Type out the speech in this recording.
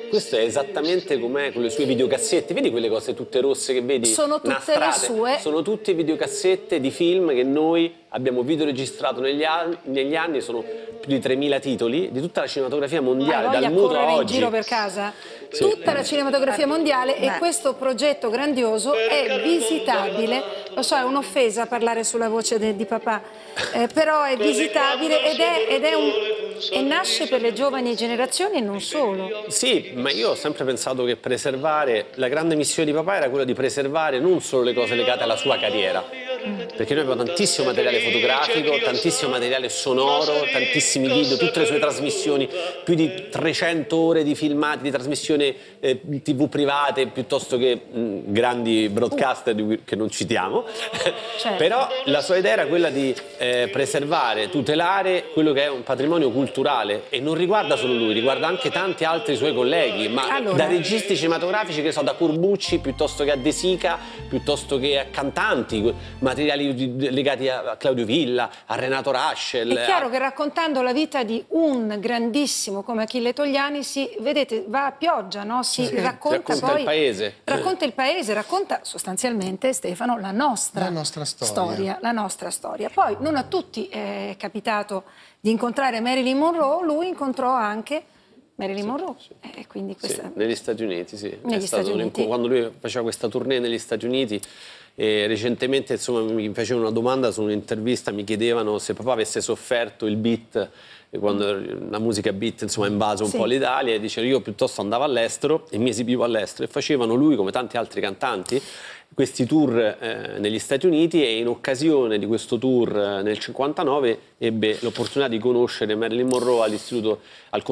questo è esattamente com'è con le sue videocassette. Vedi quelle cose tutte rosse che vedi? Sono tutte nastrate? le sue. Sono tutte videocassette di film che noi abbiamo videoregistrato negli anni, sono più di 3000 titoli di tutta la cinematografia mondiale, dal muto a in oggi. giro per casa? Sì. Tutta la cinematografia mondiale, e questo progetto grandioso è visitabile. Lo so, è un'offesa parlare sulla voce di papà, però è visitabile e nasce per le giovani generazioni e non solo. Sì, ma io ho sempre pensato che preservare, la grande missione di papà era quella di preservare non solo le cose legate alla sua carriera, perché noi abbiamo tantissimo materiale fotografico, tantissimo materiale sonoro, tantissimi video, tutte le sue trasmissioni, più di 300 ore di filmati, di trasmissioni TV private, piuttosto che grandi broadcaster che non citiamo. Certo. Però la sua idea era quella di preservare, tutelare quello che è un patrimonio culturale, e non riguarda solo lui, riguarda anche tanti altri suoi colleghi, ma da registi cinematografici, che so, da Corbucci piuttosto che a De Sica, piuttosto che a cantanti, materiali legati a Claudio Villa, a Renato Rascel. È chiaro che raccontando la vita di un grandissimo come Achille Togliani vedete, va a pioggia, no? Racconta poi il paese. Racconta il paese, racconta sostanzialmente, Stefano, la nostra storia. La nostra storia. Poi non a tutti è capitato di incontrare Marilyn Monroe, lui incontrò anche Marilyn Monroe. Quindi questa... negli Stati Uniti, sì. Negli Stati Uniti. Quando lui faceva questa tournée negli Stati Uniti, e recentemente, insomma, mi facevano una domanda su un'intervista, mi chiedevano se papà avesse sofferto il beat, quando la musica beat, insomma, ha invaso un po' l'Italia, e diceva: io piuttosto andavo all'estero e mi esibivo all'estero, e facevano lui, come tanti altri cantanti, questi tour negli Stati Uniti, e in occasione di questo tour nel 59 ebbe l'opportunità di conoscere Marilyn Monroe all'istituto, al